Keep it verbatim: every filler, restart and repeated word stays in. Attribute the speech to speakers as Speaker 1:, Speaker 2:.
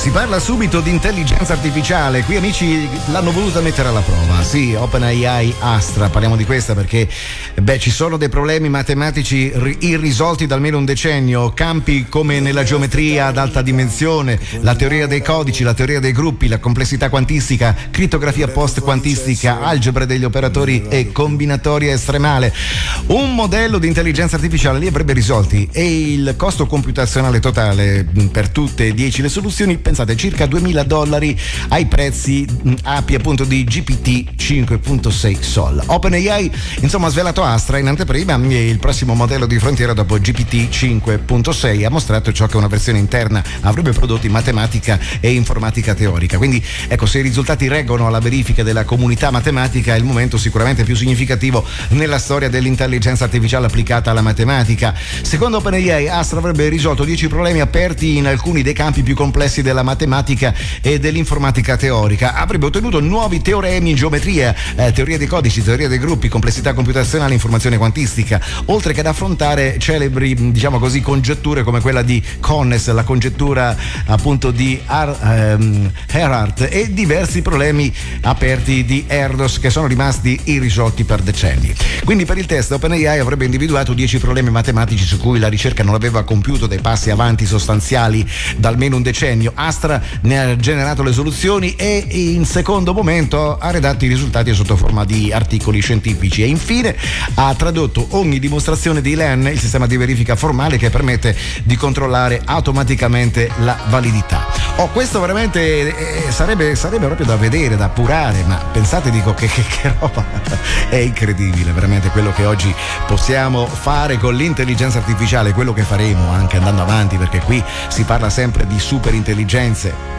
Speaker 1: Si parla subito di intelligenza artificiale. Qui amici l'hanno voluta mettere alla prova. Sì, OpenAI Astra, parliamo di questa perché beh, ci sono dei problemi matematici irrisolti da almeno un decennio, campi come nella geometria ad alta dimensione, la teoria dei codici, la teoria dei gruppi, la complessità quantistica, crittografia post quantistica, algebra degli operatori e combinatoria estremale. Un modello di intelligenza artificiale li avrebbe risolti e il costo computazionale totale per tutte e dieci le soluzioni, pensate, circa duemila dollari ai prezzi A P I appunto di G P T cinque punto sei Sol. OpenAI insomma ha svelato Astra in anteprima, il prossimo modello di frontiera dopo G P T cinque punto sei, ha mostrato ciò che una versione interna avrebbe prodotto in matematica e informatica teorica. Quindi ecco, se i risultati reggono alla verifica della comunità matematica è il momento sicuramente più significativo nella storia dell'intelligenza artificiale applicata alla matematica. Secondo OpenAI Astra avrebbe risolto dieci problemi aperti in alcuni dei campi più complessi della matematica e dell'informatica teorica, avrebbe ottenuto nuovi teoremi in geometria, eh, teoria dei codici, teoria dei gruppi, complessità computazionale, informazione quantistica, oltre che ad affrontare celebri, diciamo così, congetture come quella di Connes, la congettura appunto di Ar- ehm, Erhardt, e diversi problemi aperti di Erdos che sono rimasti irrisolti per decenni. Quindi per il test OpenAI avrebbe individuato dieci problemi matematici su cui la ricerca non aveva compiuto dei passi avanti sostanziali da almeno un decennio. Astra ne ha generato le soluzioni e in secondo momento ha redatto i risultati sotto forma di articoli scientifici e infine ha tradotto ogni dimostrazione di L E N, il sistema di verifica formale che permette di controllare automaticamente la validità. Oh, questo veramente eh, sarebbe, sarebbe proprio da vedere, da appurare, ma pensate, dico che, che, che roba, è incredibile veramente quello che oggi possiamo fare con l'intelligenza artificiale, quello che faremo anche andando avanti, perché qui si parla sempre di super intelligenze